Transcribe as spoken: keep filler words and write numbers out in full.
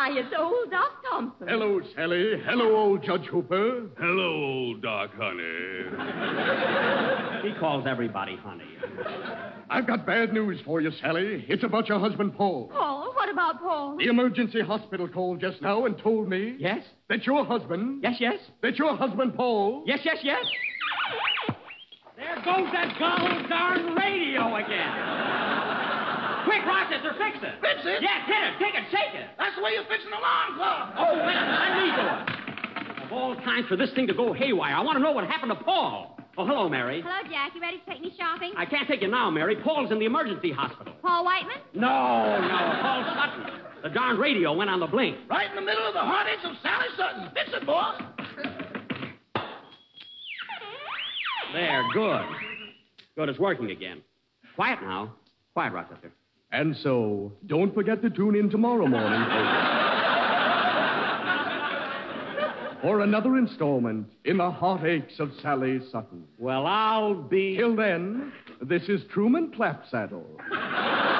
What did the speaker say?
Why, it's old Doc Thompson. Hello, Sally. Hello, old Judge Hooper. Hello, old Doc, honey. He calls everybody honey. I've got bad news for you, Sally. It's about your husband, Paul. Paul? What about Paul? The emergency hospital called just now and told me... Yes? That your husband... Yes, yes? That your husband, Paul... Yes, yes, yes? There goes that gobble darn radio again. Quick, Rochester, fix it. Fix it? Yes, hit it, kick it, shake it. That's the way you're fixing an alarm clock. Oh, wait a minute, let me do it. Of all times for this thing to go haywire, I want to know what happened to Paul. Oh, hello, Mary. Hello, Jack. You ready to take me shopping? I can't take you now, Mary. Paul's in the emergency hospital. Paul Whiteman? No, no, Paul Sutton. The darn radio went on the blink. Right in the middle of the heartaches of Sally Sutton. Fix it, boss. There, good. Good, it's working again. Quiet now. Quiet, Rochester. And so, don't forget to tune in tomorrow morning, folks. For another installment in the heartaches of Sally Sutton. Well, I'll be... Till then, this is Truman Clapsaddle.